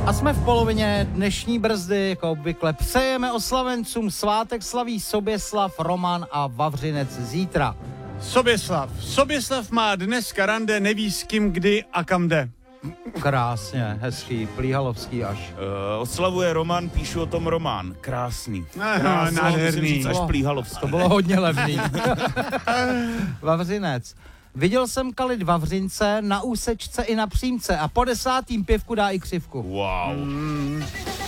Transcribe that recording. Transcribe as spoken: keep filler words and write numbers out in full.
A jsme v polovině dnešní brzdy, jako obvykle. Přejeme oslavencům svátek, slaví Soběslav, Roman a Vavřinec zítra. Soběslav. Soběslav má dneska rande, neví s kým, kdy a kam jde. Krásně, hezký, plíhalovský až. Uh, oslavuje Roman, píšu o tom román. Krásný. Aha, nádherný. Musím říct až plíhalovský. To bylo hodně levný. Vavřinec. Viděl jsem kalit Vavřince na úsečce i na přímce a po desátým pivku dá i křivku. Wow. Mm.